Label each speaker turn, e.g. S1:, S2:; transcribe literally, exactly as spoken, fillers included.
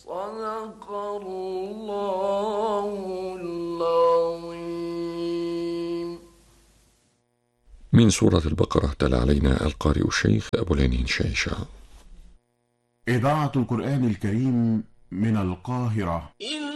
S1: صدق الله العظيم.
S2: من سورة البقرة تلا علينا القارئ الشيخ أبو العنين شيشة.
S3: إذاعة القرآن الكريم من القاهرة.
S1: إن